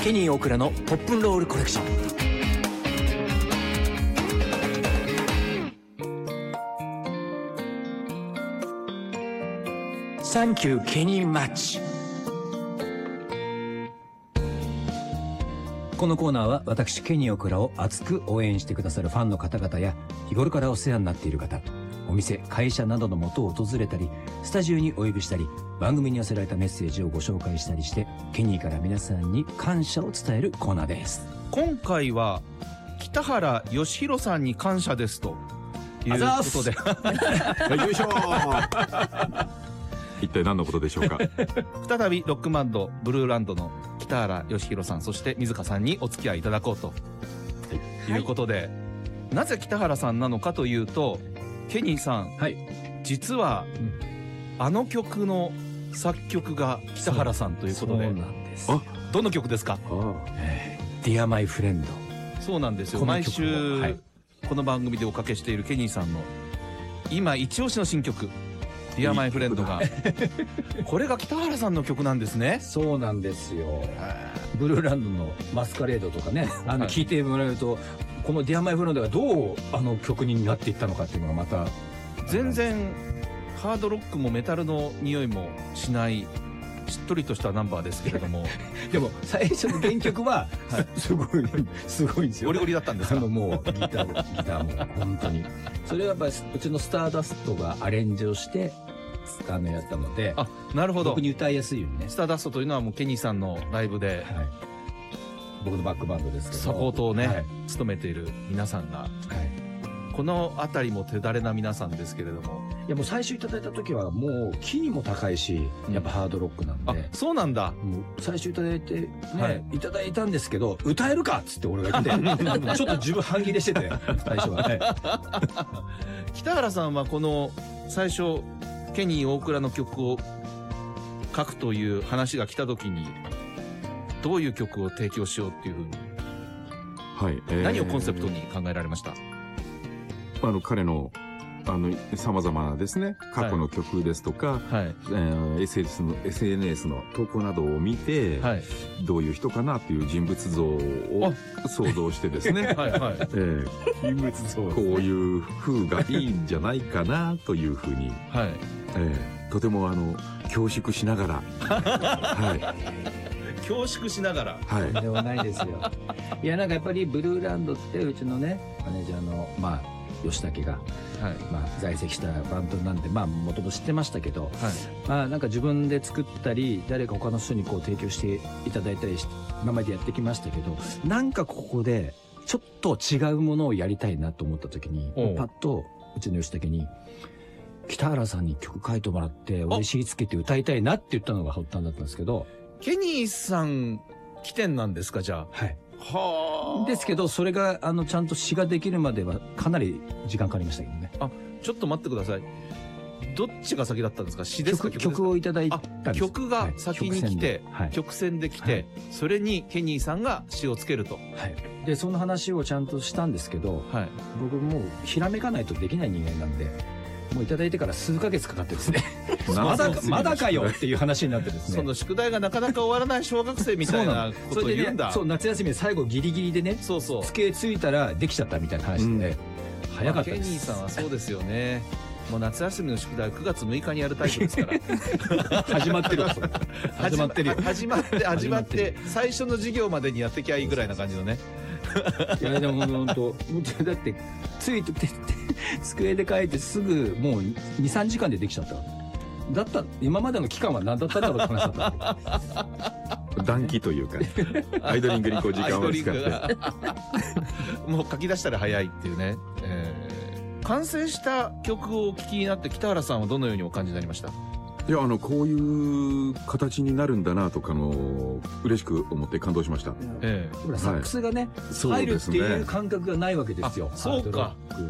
ケニー大倉のポップンロールコレクション。サンキューケニーマッチ。このコーナーは私ケニー大倉を熱く応援してくださるファンの方々や日頃からお世話になっている方、お店、会社などの元を訪れたり、スタジオにお呼びしたり、番組に寄せられたメッセージをご紹介したりして、ケニーから皆さんに感謝を伝えるコーナーです。 今回は北原義弘さんに感謝ですということでよいしょ一体何のことでしょうか。 再びロックバンドブルーランドの北原義弘さん、そして水香さんにお付き合いいただこうということで、なぜ北原さんなのかというと、ケニーさん、 はい、 実は、あの曲の作曲が北原さんということで。 そうなんです。 どの曲ですか ？Dear My Friend。 そうなんですよ。毎週、はい、この番組でおかけしているケニーさんの今一押しの新曲Dear My Friendがこれが北原さんの曲なんですね。 そうなんですよ。ブルーランドのマスカレードとかね、聞いてもらうと、この Dear My Friend がどうあの曲になっていったのかっていうのがまた全然ハードロックもメタルの匂いもしないしっとりとしたナンバーですけれどもでも最初の原曲は、はい、すごいんですよ。 ゴリゴリだったんですか？ もうギターも本当にそれはやっぱりうちのスターダストがアレンジをしてやったので、 あ、なるほど。 僕に歌いやすいようにね。 スターダストというのはもうケニーさんのライブで、はい、 僕のバックバンドですけどサポートをね、 はい、 務めている皆さんが、はい、この辺りも手だれな皆さんですけれども、 いやもう最初いただいた時はもうキーも高いし、やっぱハードロックなんで、 あ、そうなんだ。 もう最初いただいてね、はい、いただいたんですけど、歌えるかっつって俺が言ってちょっと自分半切れしてて最初はね北原さんはこの最初ケニー大倉の曲を書くという話が来た時にどういう曲を提供しようっていうふうに、 はい、 何をコンセプトに考えられました？ 彼の様々なですね、過去の曲ですとか、はい、SNS の投稿などを見て、はい、どういう人かなという人物像を想像してですね、はいはい、人物像、こういう風がいいんじゃないかなというふうに、はい、とても恐縮しながら、はい、 恐縮しながら、 はい、ではないですよ。いやなんかやっぱりブルーランドってうちのねマネージャーの吉武が、はい、在籍したバンドなんでもともと知ってましたけど、はい、なんか自分で作ったり誰か他の人にこう提供していただいたりして今までやってきましたけど、なんかここでちょっと違うものをやりたいなと思った時にパッとうちの吉武に北原さんに曲書いてもらって俺詞つけて歌いたいなって言ったのが発端だったんですけど、 ケニーさん起点なんですか？じゃあ、はい、 ですけどそれがちゃんと詩ができるまではかなり時間かかりましたけどね。 あ、ちょっと待ってください。どっちが先だったんですか？詩ですか？ 曲をいただいたんです。 曲が先に来て、はい、曲線で来て、はい、それにケニーさんが詩をつけると、はい、でその話をちゃんとしたんですけど、はい、僕もうひらめかないとできない人間なんでもういただいてから数ヶ月かかってですねまだかよっていう話になってですね、 その宿題がなかなか終わらない小学生みたいなことを言うんだ。 そう、夏休みで最後ギリギリでね、そう机ついたらできちゃったみたいな話でね、早かったです。 ケニーさんはそうですよね。もう夏休みの宿題9月6日にやるタイプですから始まってる始まってるよ。 始まって最初の授業までにやってきゃいいぐらいな感じのねいやでも本当だってついて机で書いてすぐもう 2,3 時間でできちゃった。だった今までの期間は何だったんだろうって話だった暖気というか、アイドリングにこう時間を使ってもう書き出したら早いっていうね、完成した曲をお聴きになって北原さんはどのようにお感じになりました？ いやこういう形になるんだなとか嬉しく思って感動しました。 ほらサックスがね、入るっていう感覚がないわけですよ。 そうか。